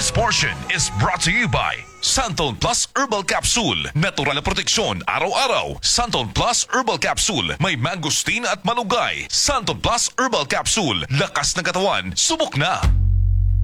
This portion is brought to you by Santon Plus Herbal Capsule. Natural na proteksyon araw-araw. Santon Plus Herbal Capsule. May mangosteen at malunggay. Santon Plus Herbal Capsule. Lakas ng katawan. Subok na!